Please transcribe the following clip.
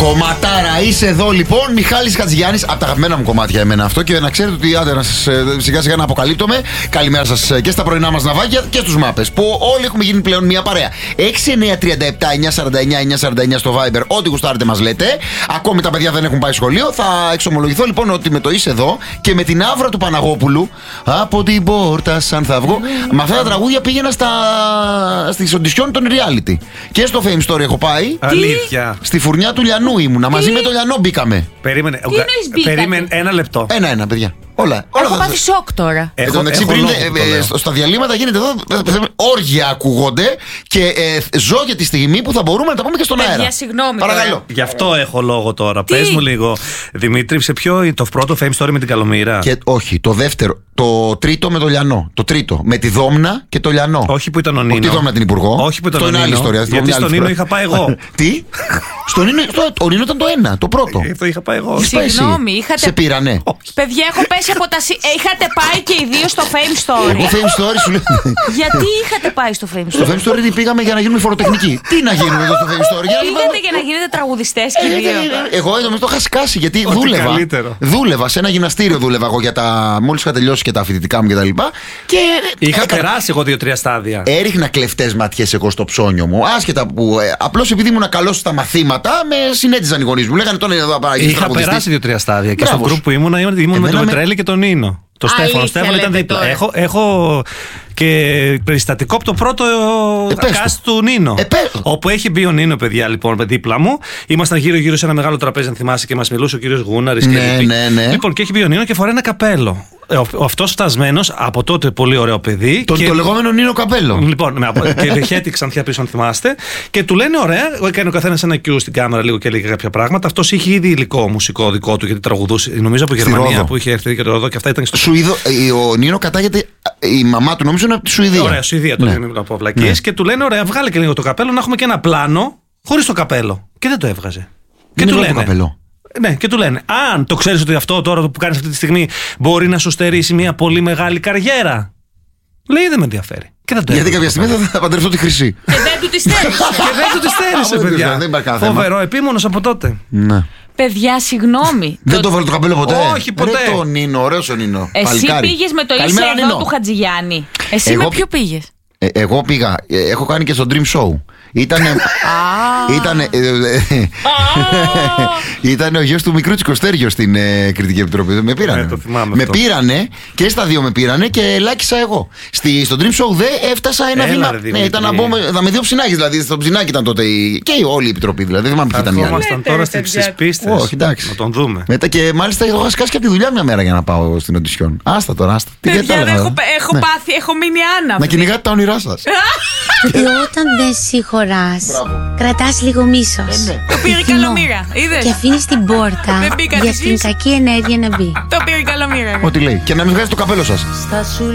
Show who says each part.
Speaker 1: Κομματάρα, είσαι εδώ λοιπόν. Μιχάλης Χατζηγιάννης, από τα αγαπημένα μου κομμάτια εμένα αυτό. Και να ξέρετε ότι άντε να σας σιγά σιγά να αποκαλύπτομαι. Καλημέρα σας και στα πρωινά μας ναυάγια και στους μάπες. Που όλοι έχουμε γίνει πλέον μια παρέα. 6-9-37-949-949 στο Viber. Ό,τι γουστάρετε μας λέτε. Ακόμη τα παιδιά δεν έχουν πάει σχολείο. Θα εξομολογηθώ λοιπόν ότι με το είσαι εδώ και με την Αύρα του Παναγόπουλου από την πόρτα σαν θα βγω. Με αυτά τα τραγούδια πήγαινα στις οντισιόν των reality. Και στο Fame Story έχω πάει.
Speaker 2: Αλήθεια.
Speaker 1: Στη φουρνιά του Λιανού ήμουνα. Μαζί με το Λιανό μπήκαμε.
Speaker 2: Περίμενε.
Speaker 3: Περίμενε
Speaker 2: ένα λεπτό.
Speaker 1: Ένα, παιδιά. Όλα
Speaker 3: έχω πάθει σοκ τώρα.
Speaker 1: Στα διαλύματα γίνεται εδώ. Όργια ακούγονται και ζω για τη στιγμή που θα μπορούμε να τα πούμε και στον αέρα.
Speaker 3: Συγγνώμη.
Speaker 1: Παρακαλώ.
Speaker 2: Γι' αυτό έχω λόγο τώρα. Πες μου λίγο, Δημήτρη, σε ποιο το πρώτο Fame Story με την Καλομήρα?
Speaker 1: Όχι, το δεύτερο. Το τρίτο με το Λιανό. Το τρίτο. Με τη Δόμνα και το Λιανό.
Speaker 2: Όχι που ήταν ο Νίνο.
Speaker 1: Όχι τη Δόμνα την Υπουργό.
Speaker 2: Όχι που ήταν ο Νίνο.
Speaker 1: Είναι άλλη ιστορία.
Speaker 2: Γιατί στον Νίνο είχα πάει εγώ.
Speaker 1: Τι? Στον Νίνο. Ο Νίνο ήταν το ένα, το πρώτο.
Speaker 2: Το είχα πάει εγώ.
Speaker 3: Συγγνώμη, είχατε.
Speaker 1: Σε πήρανε.
Speaker 3: Παιδιά, έχω πέσει από τα. Είχατε πάει και οι δύο στο Fame Story.
Speaker 1: Εγώ Fame Story σου λέω.
Speaker 3: Γιατί είχατε πάει στο Fame Story?
Speaker 1: Στο Fame Story πήγαμε για να γίνουμε φοροτεχνικοί. Τι να γίνουμε εδώ στο Fame Story?
Speaker 3: Πήγατε για να γίνετε τραγουδιστές και οι δύο.
Speaker 1: Εγώ εδώ το είχα σκάσει γιατί δούλευα σε ένα γυμναστήριο. Δούλευα εγώ για τα. Μόλις είχα τελειώσει και τα φοιτητικά μου κτλ. Και
Speaker 2: είχα περάσει εγώ 2-3 στάδια.
Speaker 1: Έριχνα κλεφτές ματιές εγώ στο ψώνιο μου. Άσχετα που. Απλώς επειδή ήμουν καλός στα μαθήματα, με συνέτιζαν οι γονείς μου. Λέγανε τώρα εδώ πέρα.
Speaker 2: Είχα περάσει 2-3 στάδια. Και στο group που ήμουν με τον Μετρέλη και τον Νίνο. Το Στέφανο. Στέφανο ήταν δίπλα. Έχω και περιστατικό από το πρώτο cast του Νίνο. Όπου έχει μπει ο Νίνο, παιδιά, λοιπόν, δίπλα μου. Ήμασταν γύρω-γύρω σε ένα μεγάλο τραπέζι, αν θυμάσαι, και μας μιλούσε ο κύριος Γούναρης.
Speaker 1: Ναι.
Speaker 2: Λοιπόν, και έχει μπει ο Νίνο και φοράει ένα καπέλο. Αυτός φτασμένος, από τότε πολύ ωραίο παιδί.
Speaker 1: Το λεγόμενο Νίνο καπέλο.
Speaker 2: Λοιπόν, και χέτη ξανθιά πίσω, αν θυμάστε. Και του λένε: ωραία, έκανε ο καθένας ένα cue στην κάμερα λίγο και έλεγε κάποια πράγματα. Αυτός είχε ήδη υλικό μουσικό δικό του, γιατί τραγουδούσε, νομίζω από Γερμανία που είχε έρθει και το Ρόδο, και αυτά ήταν στο
Speaker 1: Σουηδό. Ο Νίνο κατάγεται, η μαμά του νομίζω είναι από τη Σουηδία.
Speaker 2: Ωραία, Σουηδία το λένε από βλακίες. Και του λένε: ωραία, βγάλε και λίγο το καπέλο να έχουμε και ένα πλάνο χωρίς το καπέλο. Και δεν το έβγαζε. Και του λένε: ναι, και του λένε: αν το ξέρεις ότι αυτό τώρα που κάνεις αυτή τη στιγμή μπορεί να σου στερήσει μια πολύ μεγάλη καριέρα. Λέει: δεν με ενδιαφέρει. Και δεν το
Speaker 1: γιατί κάποια στιγμή θα παντρευτώ τη Χρυσή.
Speaker 3: Και δεν του τη στέρισε.
Speaker 2: παιδιά. Φοβερό, επίμονος από τότε.
Speaker 1: Ναι.
Speaker 3: Παιδιά, συγγνώμη.
Speaker 1: Δεν το βάλω το καπέλο ποτέ.
Speaker 2: Όχι, ποτέ.
Speaker 1: Ρε το Νίνο, ωραίος ο Νίνο.
Speaker 3: Εσύ πήγες με το είσαι εδώ του Χατζηγιάννη. Εσύ με ποιο πήγες?
Speaker 1: Εγώ πήγα, έχω κάνει και στο Dream Show. Ήταν ο γιος του μικρού Τσικοστέργιο στην Κριτική Επιτροπή. Με πήρανε και στα δύο με πήρανε και ελάκησα εγώ. Στο Dream Show έφτασα ένα βήμα. Ήταν με δύο ψινάκες, δηλαδή στο ψινάκι ήταν τότε και όλη η Επιτροπή. Δηλαδή δεν θυμάμαι ποιοι ήταν οι άλλοι.
Speaker 2: Ήμασταν τώρα στις πίστες.
Speaker 1: Όχι, εντάξει.
Speaker 2: Να τον δούμε.
Speaker 1: Μετά και μάλιστα έχω χάσει και από τη δουλειά μια μέρα για να πάω στην οντισιόν. Άστα τώρα, άστα.
Speaker 3: Έχω μείνει άναυδη.
Speaker 1: Να κυνηγάτε τα όνειρά σας.
Speaker 4: Και όταν δεν συγχωράς, κρατάς λίγο μίσος.
Speaker 3: Το πήρε η Καλομήρα, είδες?
Speaker 4: Και αφήνεις την πόρτα για την κακή ενέργεια να μπει.
Speaker 3: Το πήρε η Καλομήρα.
Speaker 1: Ό,τι λέει. Και να μην βγάζετε το καπέλο σας.